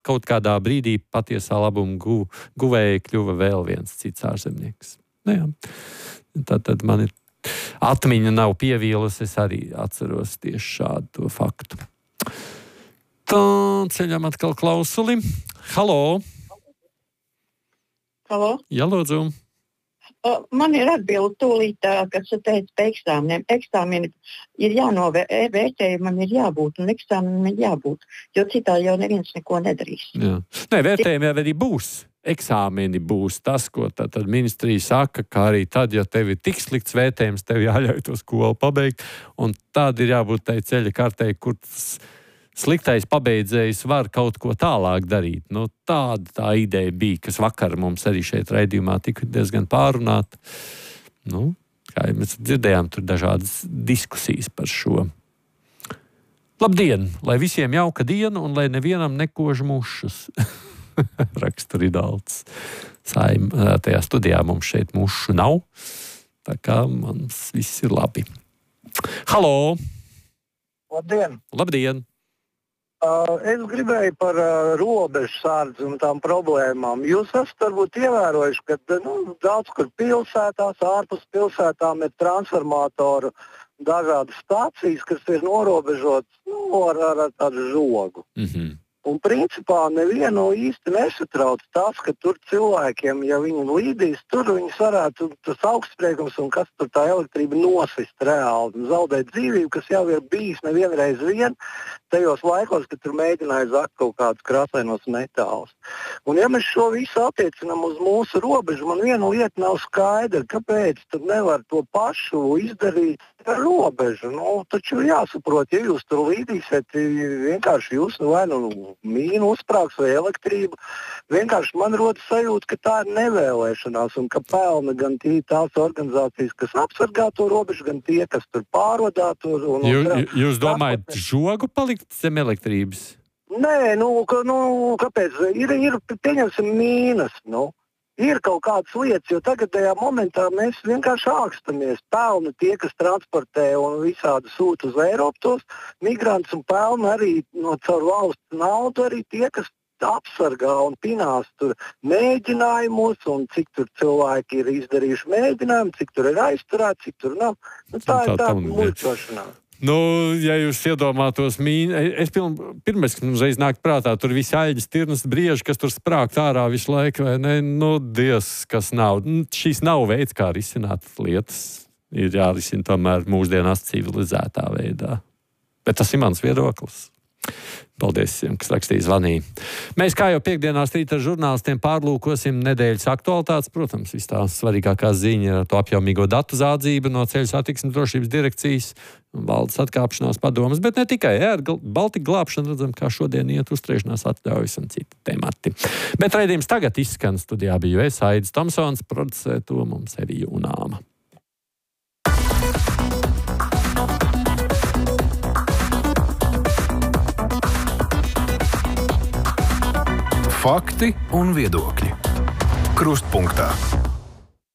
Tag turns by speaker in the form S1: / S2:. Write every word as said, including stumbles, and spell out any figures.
S1: kaut kādā brīdī patiesā labuma gu, guvēja kļuva vēl viens cits ārzemnieks. Nu jā, tad, tad man ir atmiņa nav pievīlus, es arī atceros tieši šādu to faktu. Tā ceļam atkal klausuli. Halo!
S2: Halo?
S1: Jā, lūdzu.
S2: Man ir atbildi tūlīt, kas teica par eksāmeniem. Eksāmeni ir jānovērtē, man ir jābūt, un eksāmeniem ir jābūt, jo citā jau neviens neko nedarīs.
S1: Jā. Nē, vērtējumi jau arī būs. Eksāmeni būs tas, ko tad, tad ministrija saka, kā arī tad, ja tev ir tik slikts vērtējums, tev jāļauj to skolu pabeigt, un tad ir jābūt tai ceļa kartei, kur tas sliktais pabeidzējs var kaut ko tālāk darīt. Nu, tāda tā ideja bija, kas vakar mums arī šeit raidījumā tika diezgan pārunāta. Nu, kā jau mēs dzirdējām, tur dažādas diskusijas par šo. Labdien! Lai visiem jauka diena un lai nevienam nekož mušas. Raksta Ridalds. Saim, tajā studijā mums šeit mušu nav. Tā kā mums viss ir labi. Halo!
S3: Labdien!
S1: Labdien!
S3: Uh, es gribēju par uh, robežu sārdzi un tām problēmām. Jūs esat varbūt ievērojuši, ka nu, daudz kur pilsētās, ārpus pilsētām ir transformatoru dažādas stācijas, kas ir norobežotas nu, ar, ar, ar tādu žogu.
S1: Mhm.
S3: Un principā nevienu īsti nesatrauc tas, ka tur cilvēkiem, ja viņi līdīs, tur viņus varētu tas augstspriegums un kas tur tā elektrība nosist reāli un zaudēt dzīvību, kas jau ir bijis nevienreiz vien tajos laikos, kad tur mēģināja zakt kaut kādus krāsainos metālus. Un ja mēs šo visu attiecinām uz mūsu robežu, man viena lieta nav skaidra, kāpēc tad nevar to pašu izdarīt ar robežu. Nu, taču jāsaprot, ja jūs tur līdīsiet, vienkārši jūs vai nu mīnu uzsprāgs vai elektrību, vienkārši man rodas sajūta, ka tā ir nevēlēšanās un ka pelna gan tī, tās organizācijas, kas apsargā to robežu, gan tie, kas tur pārvadā to. Un,
S1: Jū,
S3: un,
S1: jūs domājat tāpēc... žogu palikt zem elektrības?
S3: Nē, nu, ka, nu kāpēc? Ir, ir pieņemsim mīnas, nu. Ir kaut kādas lietas, jo tagadējā momentā mēs vienkārši ākstamies. Pelna tie, kas transportē un visādi sūta uz Eiropu tos migrantus, un pelna arī no caur valsts naudu arī tie, kas apsargā un pinās tur mēģinājumos, un cik tur cilvēki ir izdarījuši mēģinājumu, cik tur ir aizturēti, cik tur nav. Nu, tā, tā ir tāda muļķošanās.
S1: Nu, ja jūs iedomātos mīnu, es piln, pirmais, kas mums reiz nāk prātā, tur visi aļģis, tirnas, brieži, kas tur sprākt ārā visu laiku, vai ne? Nu, Dievs, kas nav. Šīs nav veids, kā risināt lietas. Ir jārisina tomēr mūsdienās civilizētā veidā. Bet tas ir mans viedoklis. Paldies, kas rakstīja zvanīja. Mēs kā jau piekdienās rīta ar žurnālistiem pārlūkosim nedēļas aktualitātes. Protams, viss tā svarīgākā ziņa ir to apjaumīgo datu zādzību no Ceļu satiksmes drošības direkcijas un valdes atkāpšanās padomas, bet ne tikai. Jā, ar Baltika glābšanu redzam, kā šodien iet uzturēšanās atļaujas un citi temati. Bet raidījums tagad izskan. Studijā biju es, Aidis Tomsons, producē to mums Evija Unāma.
S4: Fakti un viedokļi. Krustpunktā.